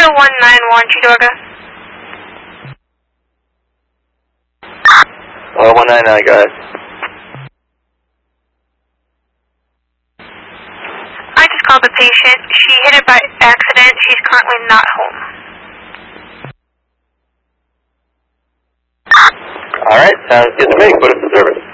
191 Chidorga. 199, go ahead. I just called the patient. She hit it by accident. She's currently not home. Alright, sounds good to me. Put it to service.